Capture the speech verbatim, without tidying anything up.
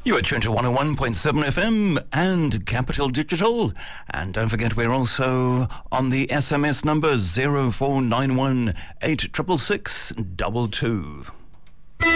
You are tuned to one oh one point seven F M and Capital Digital. And don't forget, we're also on the S M S number zero four nine one eight six six six two two.